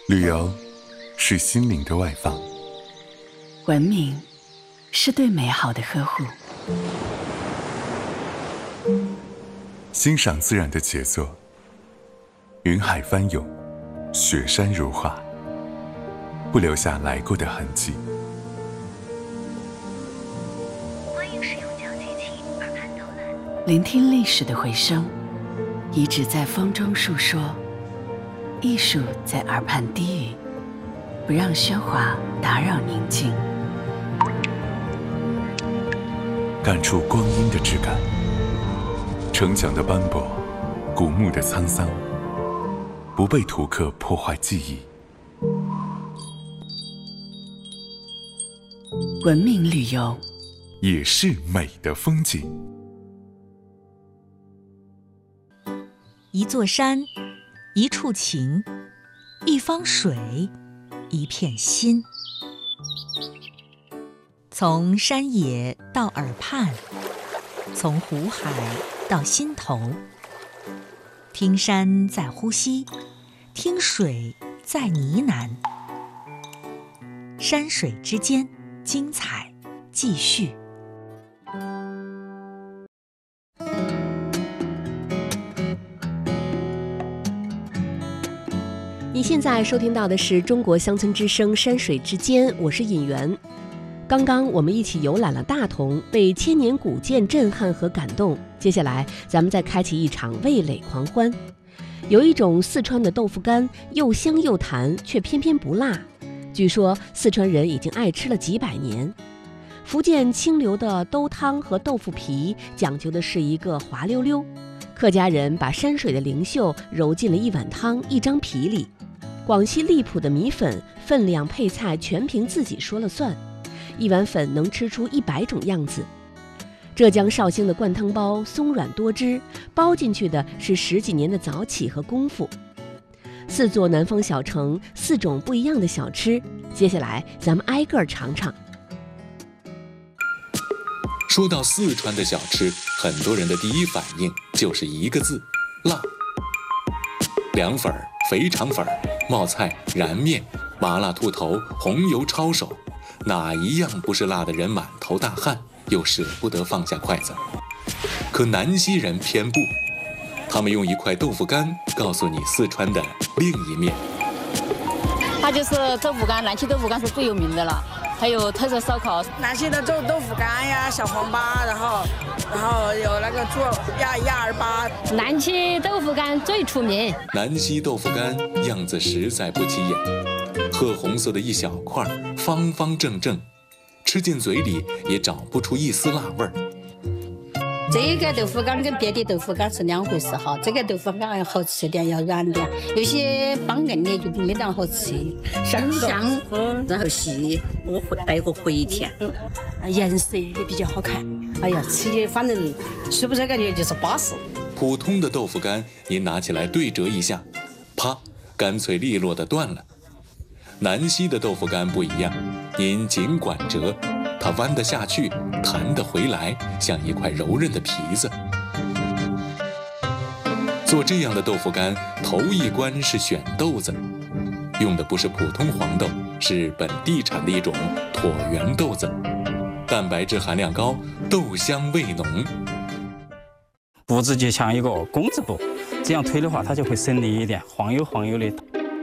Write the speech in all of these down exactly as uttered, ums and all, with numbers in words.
旅游是心灵的外放， 文明是对美好的呵护， 欣赏自然的杰作，云海翻涌，雪山如画，不留下来过的痕迹。 欢迎使用脚机器耳畔导览， 聆听历史的回声，遗址在风中述说，艺术在耳畔低语，不让喧哗打扰宁静。 感触光阴的质感，城墙的斑驳，古墓的沧桑，不被图刻破坏记忆。 文明旅游也是美的风景。 一座山，一处情，一方水，一片心。从山野到耳畔，从湖海到心头，听山在呼吸，听水在呢喃。山水之间，精彩继续。 你现在收听到的是中国乡村之声山水之间，我是尹媛。刚刚我们一起游览了大同，被千年古建震撼和感动。接下来咱们再开启一场味蕾狂欢。有一种四川的豆腐干，又香又弹，却偏偏不辣。据说四川人已经爱吃了几百年。福建清流的兜汤和豆腐皮讲究的是一个滑溜溜，客家人把山水的灵秀揉进了一碗汤一张皮里。广西荔浦的米粉分量配菜全凭自己说了算，一碗粉能吃出一百种样子。浙江绍兴的灌汤包松软多汁，包进去的是十几年的早起和功夫。四座南方小城，四种不一样的小吃，接下来咱们挨个尝尝。 说到四川的小吃，很多人的第一反应就是一个字：辣。凉粉、肥肠粉、冒菜、燃面、麻辣兔头、红油抄手，哪一样不是辣得人满头大汗，又舍不得放下筷子？可南溪人偏不，他们用一块豆腐干告诉你四川的另一面。 它就是豆腐干，南溪豆腐干是最有名的了，还有特色烧烤。 南溪的豆豆腐干呀，小黄粑，然后然后有那个猪鸭鸭儿粑。 南溪豆腐干最出名。 南溪豆腐干样子实在不起眼，褐红色的一小块，方方正正，吃进嘴里也找不出一丝辣味儿。 这个豆腐干跟别的豆腐干是两回事哈，这个豆腐干要好吃点，要软点，有些绑硬的就没那么好吃。香香，然后细，我会带个回甜，颜色也比较好看。哎呀，吃的反正吃不出感觉就是巴适。 普通的豆腐干，您拿起来对折一下，啪，干脆利落的断了。南溪的豆腐干不一样，您尽管折，它弯得下去，弹得回来，像一块柔韧的皮子。做这样的豆腐干，头一关是选豆子，用的不是普通黄豆，是本地产的一种椭圆豆子，蛋白质含量高，豆香味浓。 布置就像一个工字布，这样推的话，它就会省力一点，晃悠晃悠的。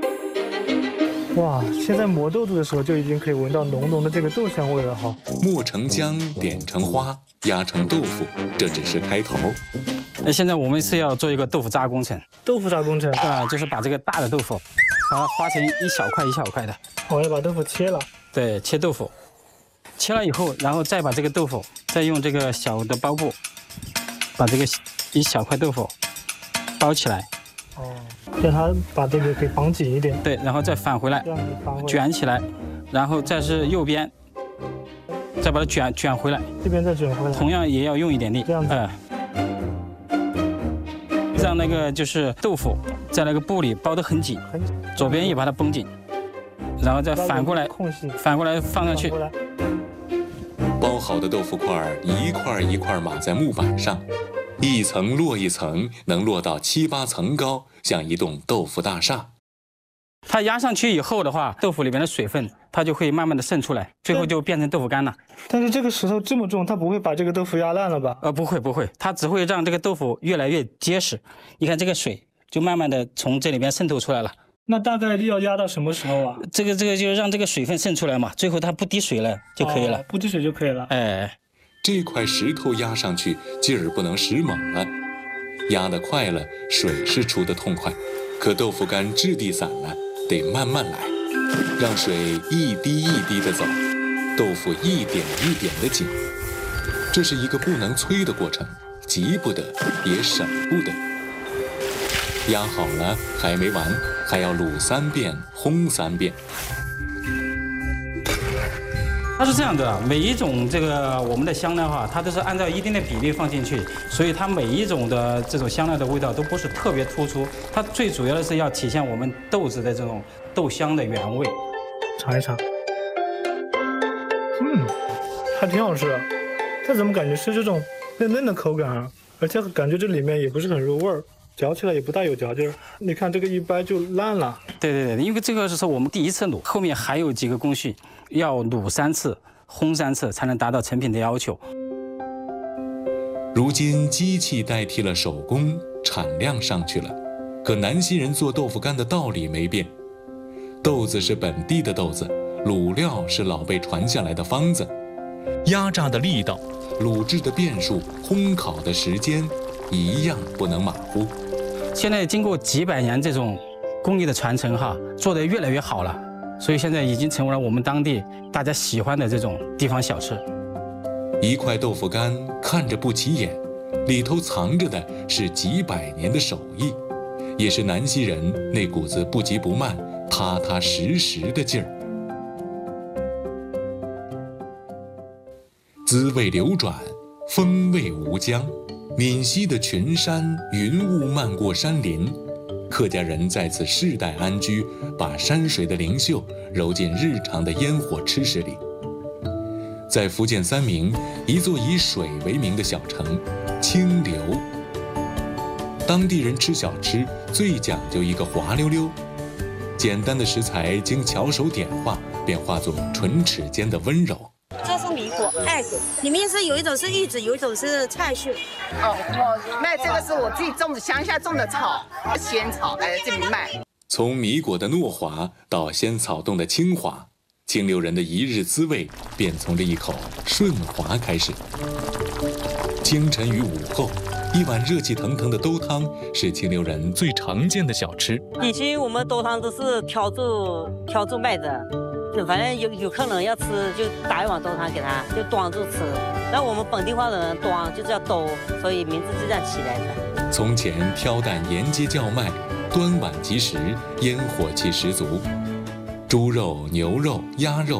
哇，现在磨豆子的时候就已经可以闻到浓浓的这个豆香味了哈。 磨成浆，点成花，压成豆腐，这只是开头。 那现在我们是要做一个豆腐渣工程。 豆腐渣工程啊、呃，就是把这个大的豆腐，把它划成一小块一小块的。 我要把豆腐切了。对， 切豆腐，切了以后，然后再把这个豆腐，再用这个小的包布，把这个一小块豆腐包起来。 哦，让它把这个给绑紧一点。 对，然后再返回来，卷起来，然后再是右边，再把它卷卷回来。 这边再卷回来。 同样也要用一点力。 这样子。 呃，让那个就是豆腐在那个布里包得很紧，左边也把它绷紧，然后再反过来，反过来放上去。 包好的豆腐块一块一块码在木板上。一层摞一层，能摞到七八层高，像一栋豆腐大厦。 它压上去以后的话，豆腐里面的水分它就会慢慢的渗出来，最后就变成豆腐干了。 但是这个石头这么重，它不会把这个豆腐压烂了吧？ 呃，不会不会，它只会让这个豆腐越来越结实。你看这个水就慢慢的从这里边渗透出来了。 那大概要压到什么时候啊？ 这个这个就是让这个水分渗出来嘛，最后它不滴水了就可以了。 哦、不滴水就可以了。 哎， 这块石头压上去劲儿不能使猛了，压得快了，水是出得痛快，可豆腐干质地散了，得慢慢来，让水一滴一滴的走，豆腐一点一点的紧。这是一个不能催的过程，急不得也省不得。压好了还没完，还要卤三遍，烘三遍。 它是这样的，每一种这个我们的香料哈，它都是按照一定的比例放进去，所以它每一种的这种香料的味道都不是特别突出。它最主要的是要体现我们豆子的这种豆香的原味。 尝一尝，嗯，还挺好吃的。它怎么感觉是这种嫩嫩的口感啊？而且感觉这里面也不是很入味儿。嚼起来也不大有嚼劲儿，你看这个一掰就烂了。 对对对，因为这个是我们第一次卤，后面还有几个工序，要卤三次、烘三次才能达到成品的要求。 如今机器代替了手工，产量上去了，可南溪人做豆腐干的道理没变。豆子是本地的豆子，卤料是老辈传下来的方子，压榨的力道、卤制的变数、烘烤的时间，一样不能马虎。 现在经过几百年这种工艺的传承哈，做得越来越好了，所以现在已经成为了我们当地大家喜欢的这种地方小吃。 一块豆腐干看着不起眼，里头藏着的是几百年的手艺，也是南溪人那股子不急不慢、踏踏实实的劲儿。滋味流转，风味无疆。闽西的群山云雾漫过山林，客家人在此世代安居，把山水的灵秀揉进日常的烟火吃食里。在福建三明，一座以水为名的小城清流，当地人吃小吃最讲究一个滑溜溜，简单的食材经巧手点化，便化作唇齿间的温柔。 这是米果、艾果，里面是有一种是玉子，有一种是菜树。 哦，我卖这个是我自己种的，乡下种的草，仙草来这里卖。 从米果的糯滑到仙草冻的清滑，清流人的一日滋味便从这一口顺滑开始。清晨与午后，一碗热气腾腾的豆汤是清流人最常见的小吃。 以前我们豆汤都是挑住挑住卖的。反正有有客人要吃，就打一碗豆汤给他，就端着吃。那我们本地话的人端就叫兜，所以名字就这样起来的。 从前挑担沿街叫卖，端碗即食，烟火气十足。猪肉、牛肉、鸭肉